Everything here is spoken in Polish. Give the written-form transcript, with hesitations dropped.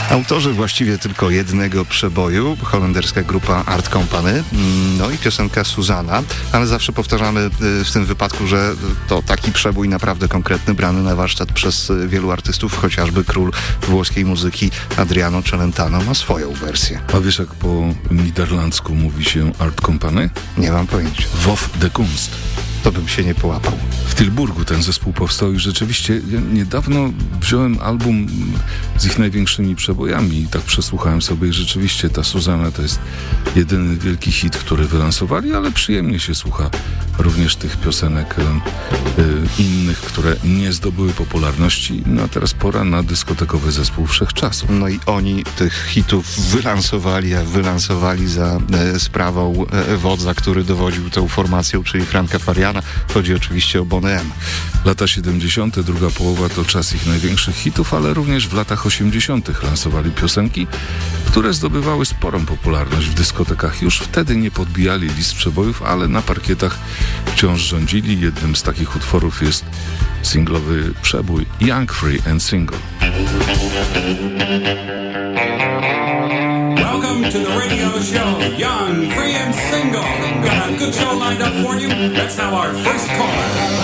Autorzy właściwie tylko jednego przeboju, holenderska grupa Art Company, no i piosenka Susanna, ale zawsze powtarzamy w tym wypadku, że to taki przebój naprawdę konkretny, brany na warsztat przez wielu artystów, chociażby król włoskiej muzyki Adriano Celentano ma swoją wersję. A wiesz, jak po niderlandzku mówi się Art Company? Nie mam pojęcia. Wof de Kunst. To bym się nie połapał. W Tilburgu ten zespół powstał i rzeczywiście ja niedawno wziąłem album z ich największymi przebojami i tak przesłuchałem sobie i rzeczywiście ta Susanna to jest jedyny wielki hit, który wylansowali, ale przyjemnie się słucha również tych piosenek innych, które nie zdobyły popularności. No a teraz pora na dyskotekowy zespół wszechczasów. No i oni tych hitów wylansowali za sprawą wodza, który dowodził tą formacją, czyli Franka Fariana. Chodzi oczywiście o Boney M. Lata 70., druga połowa to czas ich największych hitów, ale również w latach 80. lansowali piosenki, które zdobywały sporą popularność w dyskotekach. Już wtedy nie podbijali list przebojów, ale na parkietach wciąż rządzili. Jednym z takich utworów jest singlowy przebój Young, Free and Single. Welcome to the radio show, Young, Free and Single. Got a good show lined up for you. Let's have our first caller.